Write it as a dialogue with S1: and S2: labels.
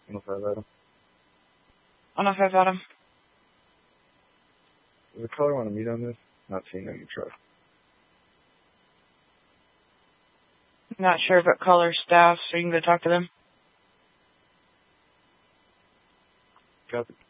S1: 105 Adam.
S2: 105 Adam.
S1: Does the caller want to meet on this? Not seeing any truck.
S2: Not sure, but call our staff so you can go talk to them.
S1: Copy.